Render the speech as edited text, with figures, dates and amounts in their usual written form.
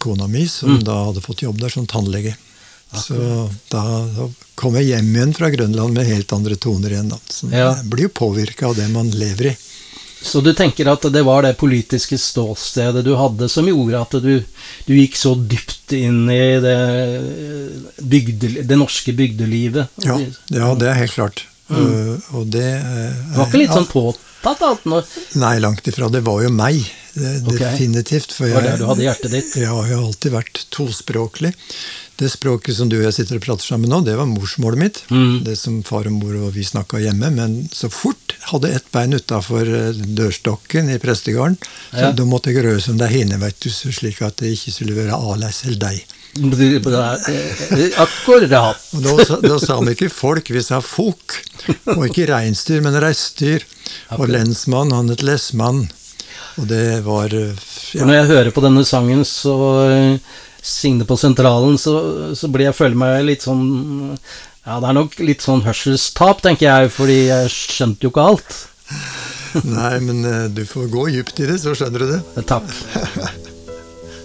kona mi, som da hadde fått jobb der som tannlege. Så da kom jeg hjem igjen fra Grønland med helt andre toner igjen. Da. Så jeg blir jo påvirket av det man lever i. Så du tenker at det var det politiske ståstedet du hadde som gjorde at du gikk så dypt inn i det norske bygdelivet? Ja, det helt klart. Og det var ikke litt sånn påtatt alt nå? Nei, langt ifra. Det var jo meg, definitivt. For var det du hadde hjertet ditt? Ja, jeg har alltid vært tospråklig. Det språket som du og jeg sitter og prater sammen nå, det var morsmålet mitt. Det som far og mor og vi snakket hjemme. Men så fort hadde ett bein utenfor dørstokken i prestegarden, så da måtte jeg røse om deg henne, vet du, slik at det ikke skulle være ales eller deg. Akkurat. Og da sa vi ikke folk, vi sa folk. Og ikke reinsdyr, men reistyr. Og lensmann, han et lesmann. Og det var... For når jeg hører på denne sangen, så... Signe på sentralen, så blir jeg føler meg litt sånn, ja, det nok litt sånn hørselstap, tenker jeg, fordi jeg skjønte jo ikke alt. Nei, men du får gå dypt i det, så skjønner du det. Takk.